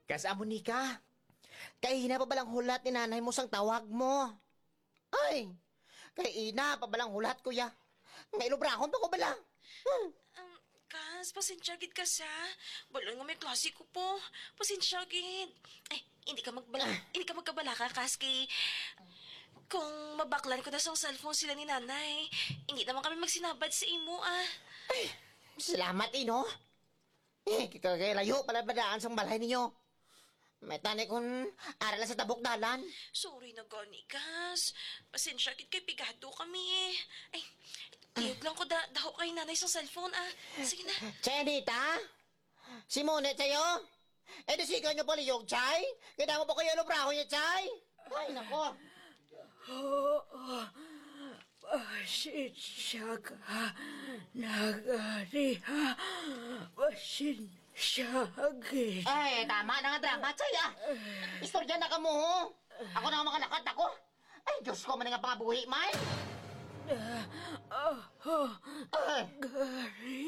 Kasamo ni ka. Kay ina pa balang hulat ni nanay mo sang tawag mo. Ay, kay ina pa balang hulat kuya. May lubrahon pa ko bala. Kas, pasensya gid ka sa. Balon nga may klase ko po. Pasensya gid. Ay, hindi ka magkabalaka, Kas, kay... Kung mabaklan ko na sa cellphone sila ni nanay, hindi naman kami magsinabad sa imo, ah. Ay, salamat ino. Kikagalayo pala badaan sang balay ninyo. May tanay kung aral sa tabok dalan. Sorry na gani, Kas. Pasensya gid kay pigado kami, eh. Ay, tiyog lang ko daho kay nanay sa cellphone, ah. Sige na. Chenita? Simone sa'yo? Eh, disigan nyo paliyog, Chay? Kaya mo pa kayo lubraho niya, Chay? Ay, nako. Pasensya ka, nagariha. Pasensya gid. Ay, tama na nga drama, Chay, ah. Istorya na ka mo, ho. Ako na nga makalakat ako. Ay, Diyos ko, man nga pangabuhi, May. Ay. Gari.